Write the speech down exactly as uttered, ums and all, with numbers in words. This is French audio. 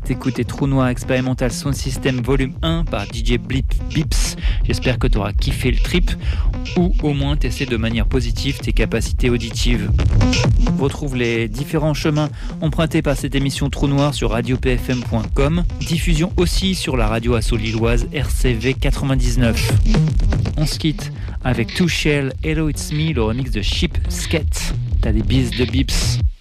d'écouter Trou Noir Experimental Sound System Volume un par D J Blip Bips. J'espère que tu auras kiffé le trip ou au moins testé de manière positive tes capacités auditives. Retrouve les différents chemins empruntés par cette émission Trou Noir sur radio p f m point com. Diffusion aussi sur la radio asso lilloise R C V quatre-vingt-dix-neuf. On se quitte avec Two Shell, Hello It's Me, le remix de Sheep Sket. T'as des bises de Bips.